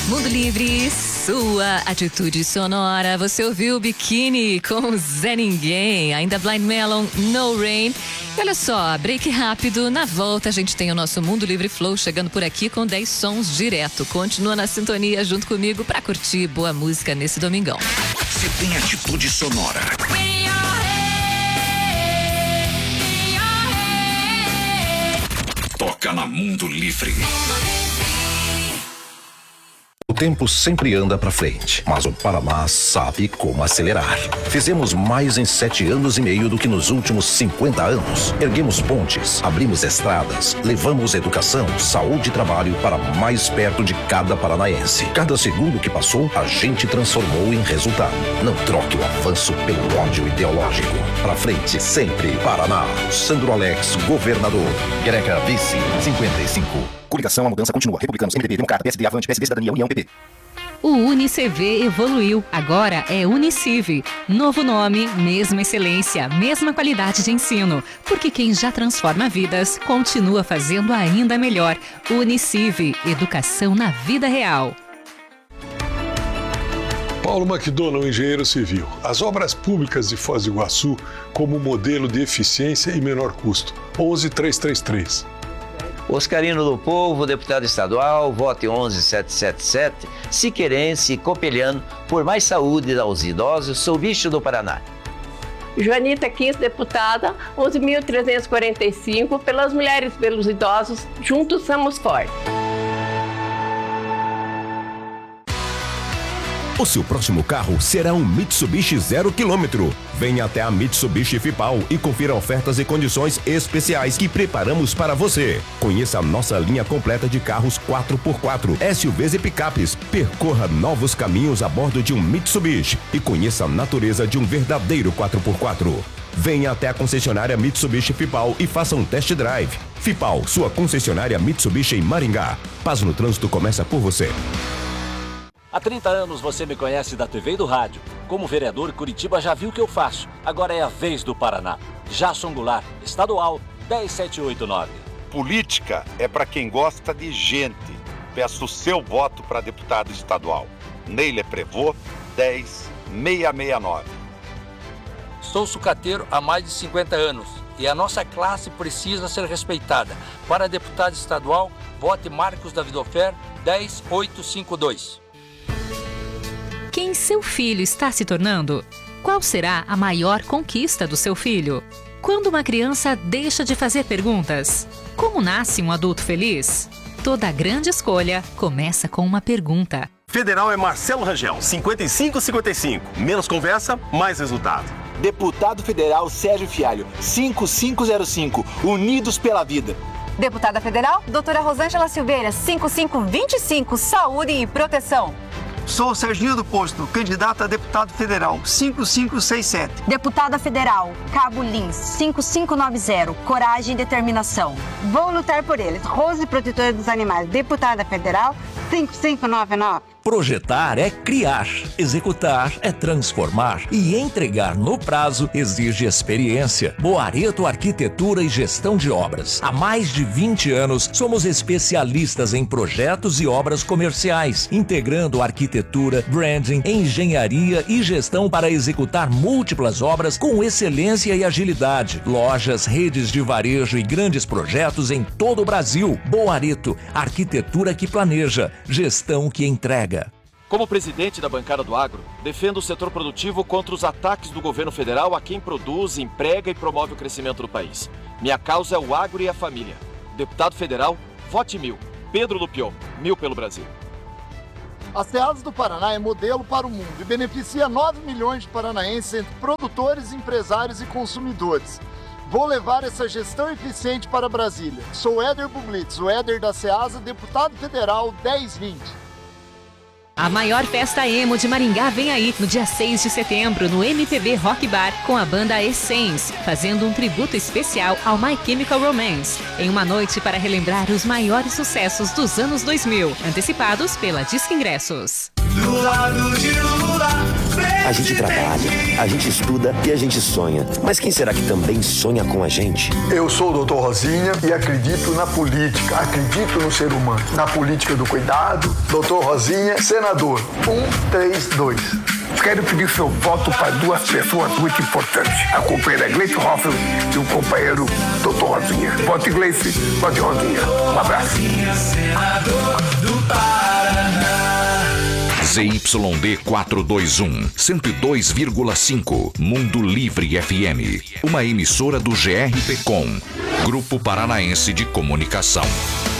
Mundo Livre, sua atitude sonora. Você ouviu Biquíni com Zé Ninguém, ainda Blind Melon, No Rain. E olha só, break rápido. Na volta a gente tem o nosso Mundo Livre Flow chegando por aqui com 10 sons direto. Continua na sintonia junto comigo pra curtir boa música nesse domingão. Você tem atitude sonora. Toca na Mundo Livre. O tempo sempre anda pra frente, mas o Paraná sabe como acelerar. Fizemos mais em 7 anos e meio do que nos últimos 50 anos. Erguemos pontes, abrimos estradas, levamos educação, saúde e trabalho para mais perto de cada paranaense. Cada segundo que passou, a gente transformou em resultado. Não troque o avanço pelo ódio ideológico. Pra frente, sempre, Paraná. Sandro Alex, governador. Greca, vice, 55. Coligação, a mudança continua. Republicanos, MDB, Democrata, PSD, Avante, PSD, Cidadania, União, PP. O UniCV evoluiu, agora é Uniciv. Novo nome, mesma excelência, mesma qualidade de ensino. Porque quem já transforma vidas, continua fazendo ainda melhor. Uniciv, educação na vida real. Paulo McDonald, engenheiro civil. As obras públicas de Foz do Iguaçu como modelo de eficiência e menor custo. 11333. Oscarino do Povo, deputado estadual, vote 11777, Siqueirense e Copeliano, por mais saúde aos idosos, sou bicho do Paraná. Joanita Quis, deputada, 11.345, pelas mulheres e pelos idosos, juntos somos fortes. O seu próximo carro será um Mitsubishi 0 km. Venha até a Mitsubishi Fipal e confira ofertas e condições especiais que preparamos para você. Conheça a nossa linha completa de carros 4x4, SUVs e picapes. Percorra novos caminhos a bordo de um Mitsubishi e conheça a natureza de um verdadeiro 4x4. Venha até a concessionária Mitsubishi Fipal e faça um test drive. Fipal, sua concessionária Mitsubishi em Maringá. Paz no trânsito começa por você. Há 30 anos você me conhece da TV e do rádio. Como vereador, Curitiba já viu o que eu faço. Agora é a vez do Paraná. Jason Goulart, estadual, 10789. Política é para quem gosta de gente. Peço o seu voto para deputado estadual. Neile Prevô, 10669. Sou sucateiro há mais de 50 anos e a nossa classe precisa ser respeitada. Para deputado estadual, vote Marcos Davidofer, 10852. Quem seu filho está se tornando? Qual será a maior conquista do seu filho? Quando uma criança deixa de fazer perguntas? Como nasce um adulto feliz? Toda grande escolha começa com uma pergunta. Federal é Marcelo Rangel, 5555. Menos conversa, mais resultado. Deputado Federal Sérgio Fialho, 5505. Unidos pela vida. Deputada Federal, doutora Rosângela Silveira, 5525. Saúde e proteção. Sou Serginho do Posto, candidato a deputado federal, 5567. Deputada Federal, Cabo Lins, 5590. Coragem e determinação. Vou lutar por eles. Rose Protetora dos Animais, deputada federal, 5599. Projetar é criar, executar é transformar e entregar no prazo exige experiência. Boareto Arquitetura e Gestão de Obras. Há mais de 20 anos somos especialistas em projetos e obras comerciais, integrando arquitetura, branding, engenharia e gestão para executar múltiplas obras com excelência e agilidade. Lojas, redes de varejo e grandes projetos em todo o Brasil. Boareto, arquitetura que planeja, gestão que entrega. Como presidente da bancada do agro, defendo o setor produtivo contra os ataques do governo federal a quem produz, emprega e promove o crescimento do país. Minha causa é o agro e a família. Deputado federal, vote 1000. Pedro Lupion, 1000 pelo Brasil. A Ceasa do Paraná é modelo para o mundo e beneficia 9 milhões de paranaenses entre produtores, empresários e consumidores. Vou levar essa gestão eficiente para Brasília. Sou Éder Bublitz, o Éder da Ceasa, deputado federal 1020. A maior festa emo de Maringá vem aí, no dia 6 de setembro, no MPB Rock Bar, com a banda Essence, fazendo um tributo especial ao My Chemical Romance, em uma noite para relembrar os maiores sucessos dos anos 2000, antecipados pela Disque Ingressos. Do lado de Lula, A gente trabalha, a gente estuda e a gente sonha. Mas quem será que também sonha com a gente? Eu sou o Dr. Rosinha e acredito na política, acredito no ser humano. Na política do cuidado, Dr. Rosinha, senador, 132. Quero pedir seu voto para duas pessoas muito importantes. A companheira Gleice Hoffel e o companheiro Dr. Rosinha. Vote Gleice, vote Rosinha. Um abraço. ZYD 421, 102,5, Mundo Livre FM. Uma emissora do GRPcom, Grupo Paranaense de Comunicação.